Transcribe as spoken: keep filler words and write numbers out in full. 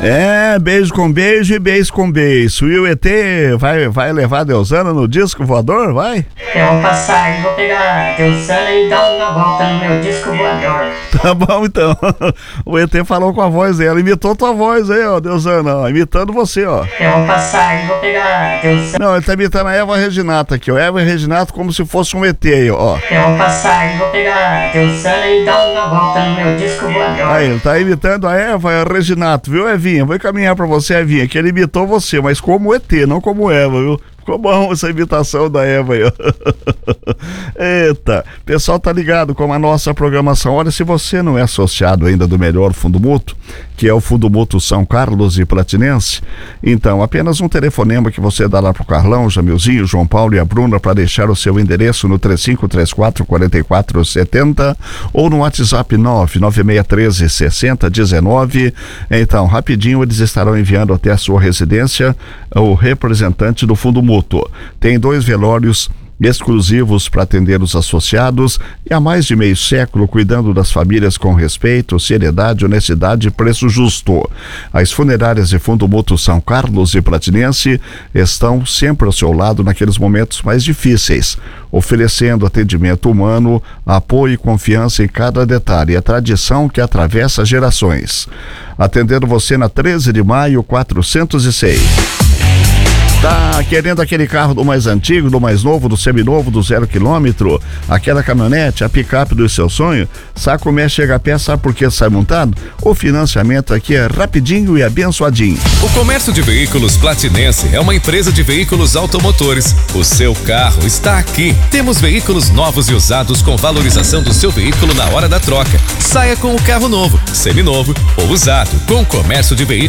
É, beijo com beijo e beijo com beijo. E o E T vai, vai levar a Deusana no disco voador, vai? Eu vou passar e vou pegar a Deusana e dar uma volta no meu disco voador. Tá bom, então. O E T falou com a voz dela, imitou tua voz aí, ó, Deusana, ó, imitando você, ó. Eu vou passar e vou pegar a Deusana. Não, ele tá imitando a Eva Reginato aqui, ó. Eva Reginato como se fosse um E T aí, ó. Eu vou passar e vou pegar a Deusana e dar uma volta no meu disco voador. Aí, ele tá imitando a Eva Reginato, viu, Evinha? Vou encaminhar pra você, Evinha, que ele imitou você, mas como E T, não como Eva, viu? Ficou bom essa imitação da Eva aí, ó. Eita, pessoal tá ligado com a nossa programação. Olha, se você não é associado ainda do melhor fundo mútuo, que é o Fundo Mútuo São Carlos e Platinense, então apenas um telefonema que você dá lá pro Carlão, Jamilzinho, João Paulo e a Bruna para deixar o seu endereço no três cinco três quatro, quatro quatro sete zero ou no WhatsApp nove nove seis um três, seis zero um nove. Então, rapidinho eles estarão enviando até a sua residência o representante do Fundo Mútuo. Tem dois velórios exclusivos para atender os associados e há mais de meio século cuidando das famílias com respeito, seriedade, honestidade e preço justo. As funerárias de Fundo Mútuo São Carlos e Platinense estão sempre ao seu lado naqueles momentos mais difíceis, oferecendo atendimento humano, apoio e confiança em cada detalhe, a tradição que atravessa gerações. Atendendo você na treze de maio, quatrocentos e seis. Tá querendo aquele carro do mais antigo, do mais novo, do seminovo, do zero quilômetro? Aquela caminhonete, a picape do seu sonho? Sabe como é chega a pé, sabe por que sai montado? O financiamento aqui é rapidinho e abençoadinho. O Comércio de Veículos Platinense é uma empresa de veículos automotores. O seu carro está aqui. Temos veículos novos e usados com valorização do seu veículo na hora da troca. Saia com o carro novo, seminovo ou usado com o Comércio de Veículos